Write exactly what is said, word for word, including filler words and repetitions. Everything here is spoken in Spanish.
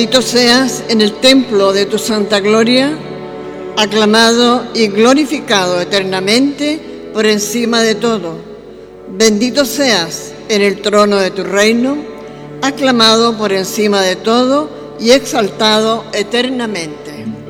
Bendito seas en el templo de tu santa gloria, aclamado y glorificado eternamente por encima de todo. Bendito seas en el trono de tu reino, aclamado por encima de todo y exaltado eternamente.